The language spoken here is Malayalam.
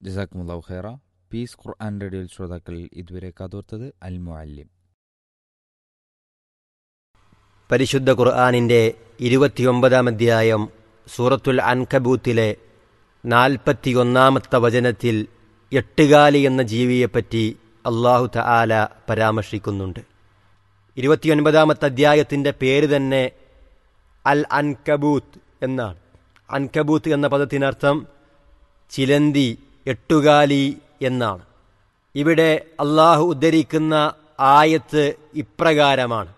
ജസാക്കുമുല്ലാഹു ഖൈറ. പീസ് ഖുർആൻ റേഡിയോയിൽ ശ്രോതാക്കൾ ഇതുവരെ കാതോർത്തത് അൽ മുഅല്ലിം. പരിശുദ്ധ ഖുർആനിൻ്റെ 29-ാം അധ്യായം സൂറത്തുൽ അൻകബൂത്തിലെ 41-ാമത്തെ വചനത്തിൽ എട്ടുകാലി എന്ന ജീവിയെപ്പറ്റി അല്ലാഹു തആല പരാമർശിക്കുന്നുണ്ട്. 29-ാമത്തെ അധ്യായത്തിൻ്റെ പേര് തന്നെ അൽ അൻകബൂത്ത് എന്നാണ്. അൻകബൂത്ത് എന്ന പദത്തിനർത്ഥം ചിലന്തി, എട്ടുകാലി എന്നാണ്. ഇവിടെ അല്ലാഹു ഉദ്ധരിക്കുന്ന ആയത്ത് ഇപ്രകാരമാണ്: